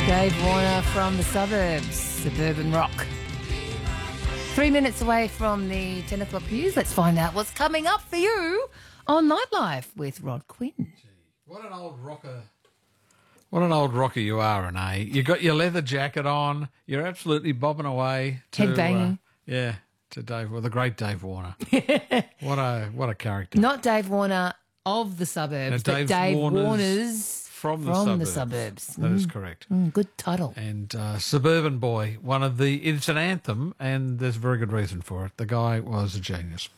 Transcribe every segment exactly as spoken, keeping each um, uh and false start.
Dave Warner from the suburbs, Suburban Rock. Three minutes away from the ten o'clock news. Let's find out what's coming up for you on Nightlife with Rod Quinn. What an old rocker. What an old rocker you are, Renee. You got your leather jacket on. You're absolutely bobbing away. To, Head banging. Uh, yeah, to Dave, well, the great Dave Warner. what a what a character. Not Dave Warner of the suburbs, No, but Dave Dave Warner's Warner's from the from suburbs. the suburbs. That is Mm. correct. Mm, good title. And uh, Suburban Boy, one of the, it's an anthem, and there's a very good reason for it. The guy was a genius.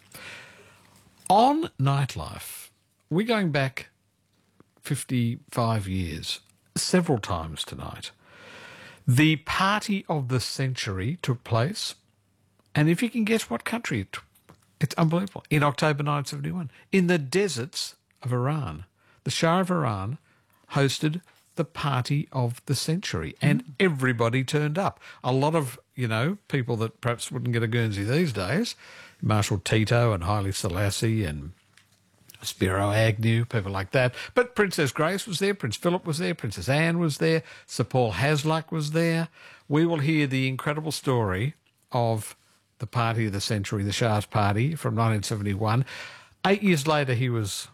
On Nightlife, we're going back fifty-five years, several times tonight. The party of the century took place, and if you can guess what country it took, it's unbelievable, in October nineteen seventy-one, in the deserts of Iran. The Shah of Iran hosted the party of the century, and mm. everybody turned up. A lot of, you know, people that perhaps wouldn't get a Guernsey these days, Marshal Tito and Haile Selassie and Spiro Agnew, people like that. But Princess Grace was there, Prince Philip was there, Princess Anne was there, Sir Paul Hasluck was there. We will hear the incredible story of the party of the century, the Shah's party from nineteen seventy-one. Eight years later, he was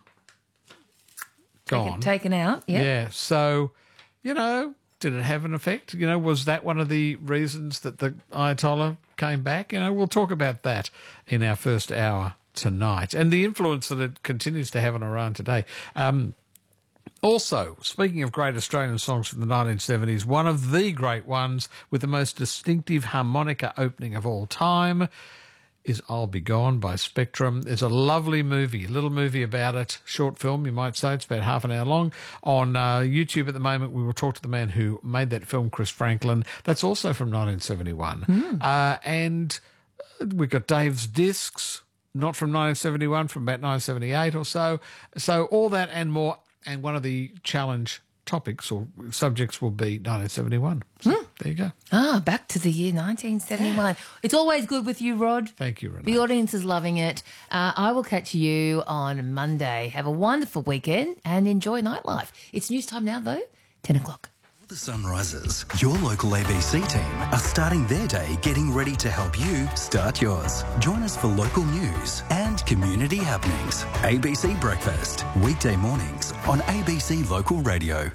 gone. Taken, taken out, yeah. Yeah, so, you know, did it have an effect? You know, was that one of the reasons that the Ayatollah came back? You know, we'll talk about that in our first hour tonight and the influence that it continues to have on Iran today. Um, also, speaking of great Australian songs from the nineteen seventies, one of the great ones with the most distinctive harmonica opening of all time is I'll Be Gone by Spectrum. There's a lovely movie, a little movie about it, short film, you might say. It's about half an hour long. On uh, YouTube at the moment, we will talk to the man who made that film, Chris Franklin. That's also from nineteen seventy-one. Mm. Uh, and we've got Dave's Discs, not from nineteen seventy-one, from about nineteen seventy-eight or so. So all that and more. And one of the challenge topics or subjects will be nineteen seventy-one. So mm. there you go. Ah, back to the year nineteen seventy-one. It's always good with you, Rod. Thank you, Renee. The audience is loving it. Uh, I will catch you on Monday. Have a wonderful weekend and enjoy Nightlife. It's news time now, though, ten o'clock. The sun rises. Your local A B C team are starting their day getting ready to help you start yours. Join us for local news and community happenings. A B C Breakfast, weekday mornings on A B C Local Radio.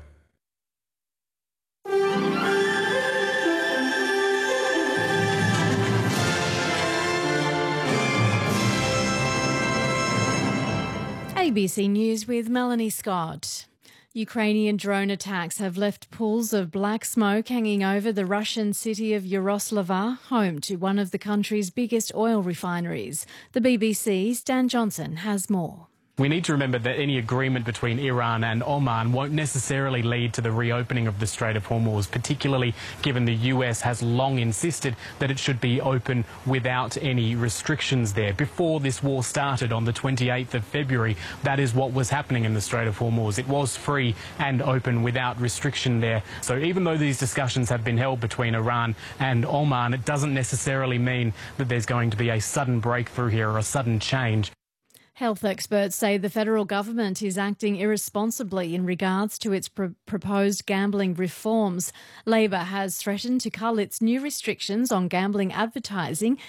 A B C News with Melanie Scott. Ukrainian drone attacks have left pools of black smoke hanging over the Russian city of Yaroslava, home to one of the country's biggest oil refineries. The B B C's Dan Johnson has more. We need to remember that any agreement between Iran and Oman won't necessarily lead to the reopening of the Strait of Hormuz, particularly given the U S has long insisted that it should be open without any restrictions there. Before this war started on the twenty-eighth of February, that is what was happening in the Strait of Hormuz. It was free and open without restriction there. So even though these discussions have been held between Iran and Oman, it doesn't necessarily mean that there's going to be a sudden breakthrough here or a sudden change. Health experts say the federal government is acting irresponsibly in regards to its pr- proposed gambling reforms. Labor has threatened to cull its new restrictions on gambling advertising